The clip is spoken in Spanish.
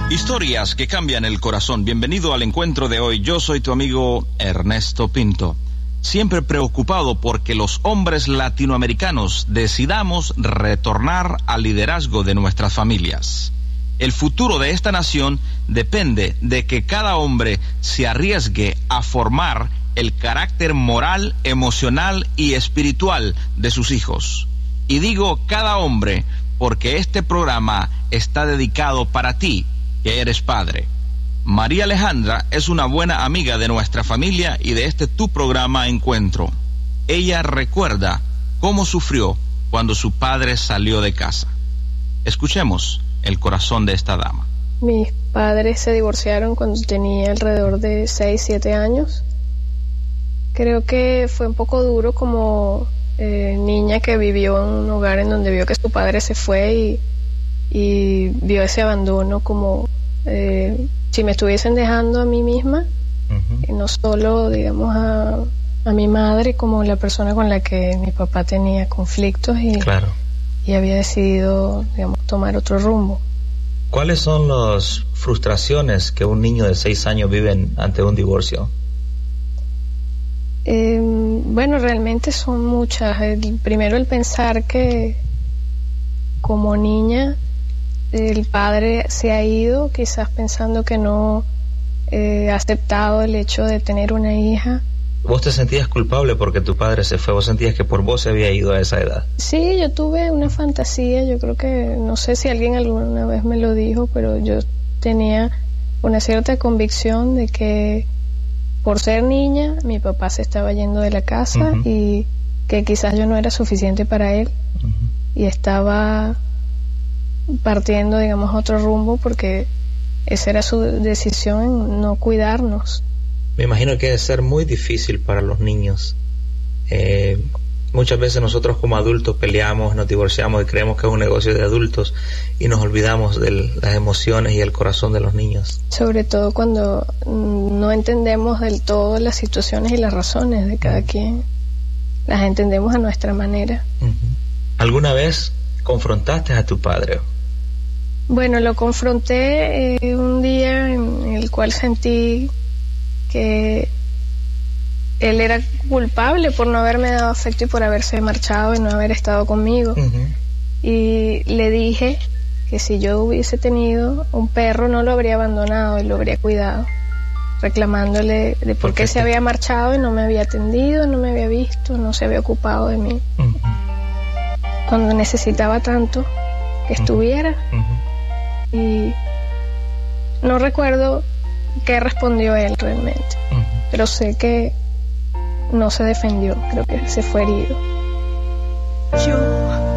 Historias que cambian el corazón. Bienvenido al encuentro de hoy. Yo soy tu amigo Ernesto Pinto. Siempre preocupado porque los hombres latinoamericanos decidamos retornar al liderazgo de nuestras familias. El futuro de esta nación depende de que cada hombre se arriesgue a formar el carácter moral, emocional y espiritual de sus hijos. Y digo cada hombre porque este programa está dedicado para ti, que eres padre. María Alejandra es una buena amiga de nuestra familia y de este tu programa Encuentro. Ella recuerda cómo sufrió cuando su padre salió de casa. Escuchemos el corazón de esta dama. Mis padres se divorciaron cuando tenía alrededor de 6, 7 años. Creo que fue un poco duro como niña que vivió en un hogar en donde vio que su padre se fue y vio ese abandono como si me estuviesen dejando a mí misma, y no solo, digamos, a mi madre como la persona con la que mi papá tenía conflictos y había decidido, digamos, tomar otro rumbo. ¿Cuáles son las frustraciones que un niño de 6 años vive ante un divorcio? Bueno, realmente son muchas. Primero, el pensar que como niña el padre se ha ido, quizás pensando que no ha aceptado el hecho de tener una hija. ¿Vos te sentías culpable porque tu padre se fue? ¿Vos sentías que por vos se había ido a esa edad? Sí, yo tuve una fantasía, yo creo que, no sé si alguien alguna vez me lo dijo, pero yo tenía una cierta convicción de que por ser niña mi papá se estaba yendo de la casa y que quizás yo no era suficiente para él y estaba partiendo, digamos, otro rumbo porque esa era su decisión en no cuidarnos. Me imagino que debe ser muy difícil para los niños. Muchas veces nosotros como adultos peleamos, nos divorciamos y creemos que es un negocio de adultos y nos olvidamos de las emociones y el corazón de los niños. Sobre todo cuando no entendemos del todo las situaciones y las razones de cada quien. Las entendemos a nuestra manera. ¿Alguna vez confrontaste a tu padre? Bueno, lo confronté un día en el cual sentí que él era culpable por no haberme dado afecto y por haberse marchado y no haber estado conmigo. Y le dije que si yo hubiese tenido un perro no lo habría abandonado y lo habría cuidado, reclamándole de por qué se había marchado y no me había atendido, no me había visto, no se había ocupado de mí cuando necesitaba tanto que estuviera. Y no recuerdo qué respondió él realmente, pero sé que no se defendió, creo que se fue herido. Yo